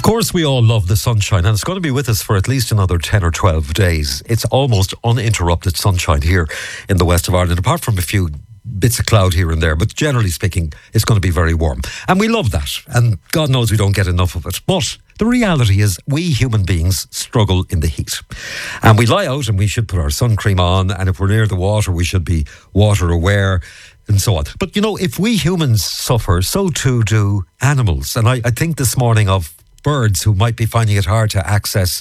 course, we all love the sunshine, and it's going to be with us for at least another 10 or 12 days. It's almost uninterrupted sunshine here in the west of Ireland, apart from a few bits of cloud here and there, but generally speaking, it's going to be very warm. And we love that, and God knows we don't get enough of it. But the reality is we human beings struggle in the heat. And we lie out and we should put our sun cream on, and if we're near the water, we should be water aware, and so on. But, you know, if we humans suffer, so too do animals. And I think this morning of birds who might be finding it hard to access